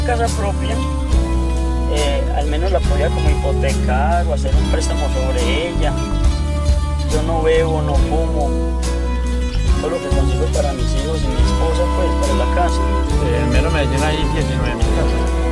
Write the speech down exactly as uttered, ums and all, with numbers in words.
casa propia, eh, al menos la podía como hipotecar o hacer un préstamo sobre ella. Yo no bebo, no fumo, todo lo que consigo para mis hijos y mi esposa, pues para la casa. En mero Medellín hay diecinueve mil casas.